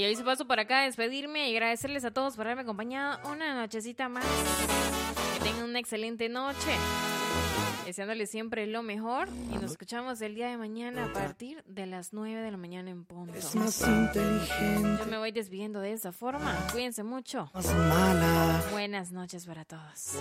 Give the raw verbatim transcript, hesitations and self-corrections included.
Y hoy se paso por acá a despedirme y agradecerles a todos por haberme acompañado una nochecita más. Que tengan una excelente noche. Deseándoles siempre lo mejor. Y nos escuchamos el día de mañana a partir de las nueve de la mañana en punto. Es más inteligente. Yo me voy despidiendo de esa forma. Cuídense mucho. Más mala. Buenas noches para todos.